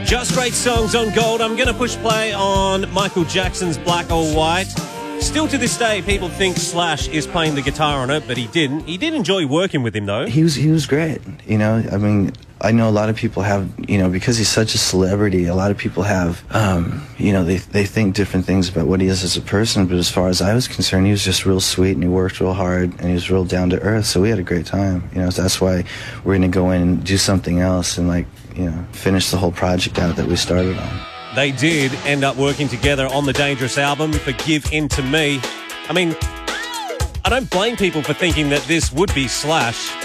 Just great songs on Gold. I'm going to push play on Michael Jackson's Black or White. Still to this day, people think Slash is playing the guitar on it, but he didn't. He did enjoy working with him, though. He was great, you know. I mean, I know a lot of people have, you know, because he's such a celebrity, a lot of people have, you know, they think different things about what he is as a person, but as far as I was concerned, he was just real sweet, and he worked real hard, and he was real down to earth, so we had a great time, you know. So that's why we're going to go in and do something else and, like, you know, finish the whole project out that we started on. They did end up working together on the Dangerous album for Give In To Me. I mean, I don't blame people for thinking that this would be Slash.